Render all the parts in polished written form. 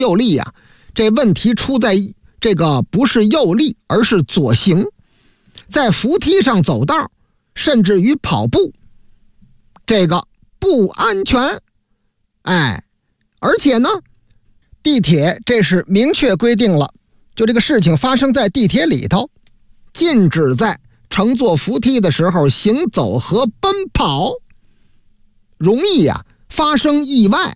右利啊，这问题出在这个不是右利，而是左行，在扶梯上走道，甚至于跑步，这个不安全。而且呢，地铁这是明确规定了，就这个事情发生在地铁里头，禁止在乘坐扶梯的时候行走和奔跑，容易发生意外。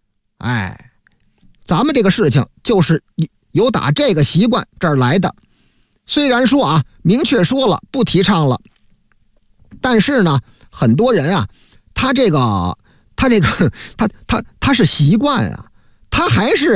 咱们这个事情就是有打这个习惯这儿来的。虽然说明确说了不提倡了，但是呢，很多人他是习惯他还是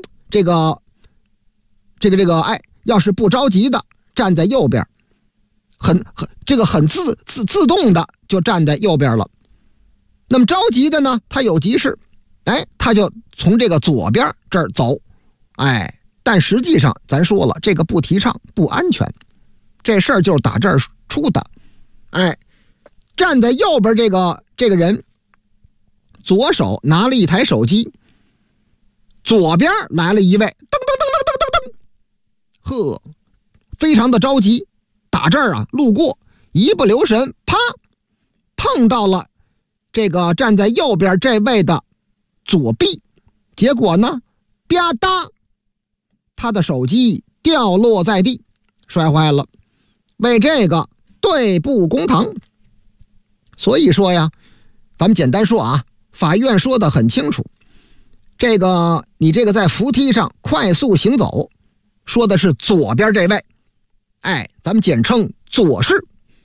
要是不着急的站在右边，很自动的就站在右边了。那么着急的呢，他有急事，他就从这个左边这儿走，但实际上咱说了，这个不提倡，不安全，这事儿就是打这儿出的。站在右边这个人，左手拿了一台手机，左边来了一位，噔噔噔噔噔噔噔，非常的着急，打这儿路过，一不留神，啪，碰到了这个站在右边这位的左臂，结果呢，啪嗒，他的手机掉落在地，摔坏了，为这个对簿公堂。所以说咱们简单说法院说的很清楚，你这个在扶梯上快速行走，说的是左边这位，咱们简称左士。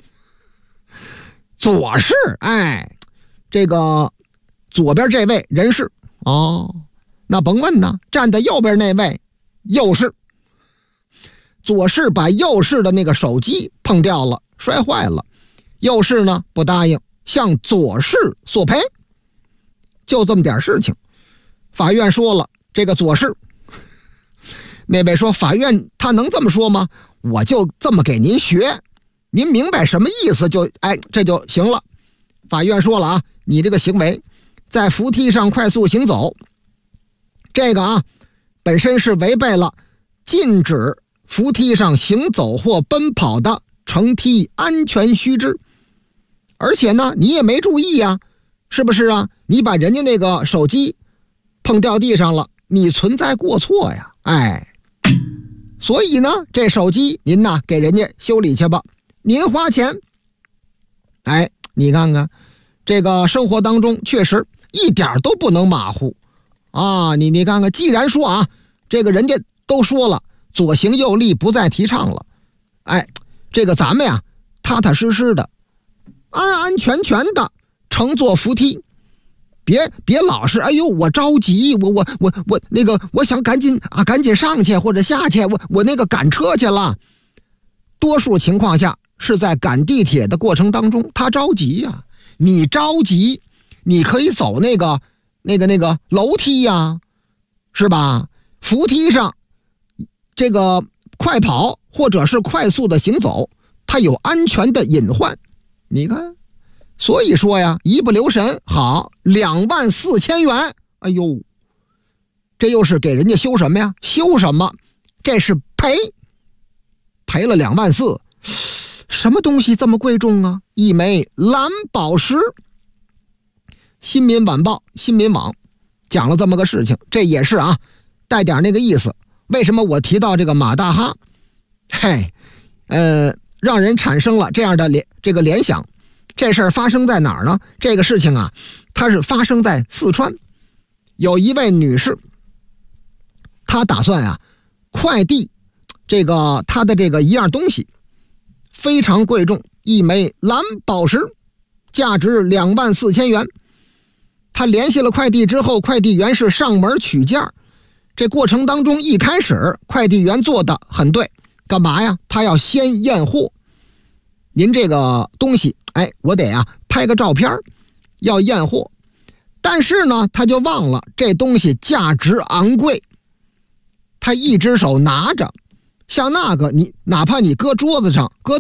这个左边这位人士那甭问呢，站在右边那位右士。左士把右士的那个手机碰掉了，摔坏了，右士呢不答应，向左士索赔，就这么点事情。法院说了，这个左士，那位说法院他能这么说吗？我就这么给您学，您明白什么意思就这就行了。法院说了你这个行为在扶梯上快速行走，这个本身是违背了禁止扶梯上行走或奔跑的乘梯安全须知，而且呢你也没注意是不是你把人家那个手机碰掉地上了，你存在过错所以呢这手机您给人家修理去吧，您花钱。你看看这个生活当中确实一点都不能马虎你看看，既然说这个人家都说了左行右立不再提倡了，这个咱们踏踏实实的安安全全的乘坐扶梯，别老是我着急，我那个我想赶紧上去或者下去，我那个赶车去了。多数情况下是在赶地铁的过程当中他着急你着急你可以走那个楼梯是吧？扶梯上这个快跑或者是快速的行走，它有安全的隐患，你看。所以说一不留神好24000元，这又是给人家修什么呀？修什么？这是赔了24000，什么东西这么贵重一枚蓝宝石。新民晚报、新民网讲了这么个事情，这也是带点那个意思。为什么我提到这个马大哈？让人产生了这样的这个联想。这事儿发生在哪儿呢？这个事情它是发生在四川，有一位女士，她打算快递她的这个一样东西，非常贵重，一枚蓝宝石，价值24000元。她联系了快递之后，快递员是上门取件，这过程当中一开始快递员做的很对，干嘛呀？他要先验货，您这个东西我得拍个照片，要验货。但是呢他就忘了这东西价值昂贵，他一只手拿着，像那个你哪怕你搁桌子上搁